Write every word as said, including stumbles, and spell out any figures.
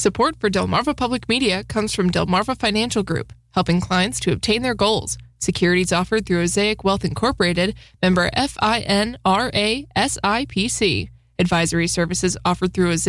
Support for Delmarva Public Media comes from Delmarva Financial Group, helping clients to obtain their goals. Securities offered through Osaic Wealth Incorporated, member FINRA S I P C. Advisory services offered through Osaic